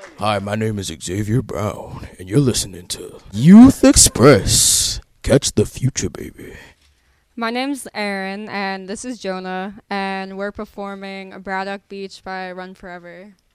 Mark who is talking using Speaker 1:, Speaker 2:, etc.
Speaker 1: Hi, my name is Xavier Brown, and you're listening to Youth Express. Catch the future, baby.
Speaker 2: My name's Aaron, and this is Jonah, and we're performing Braddock Beach by Run Forever.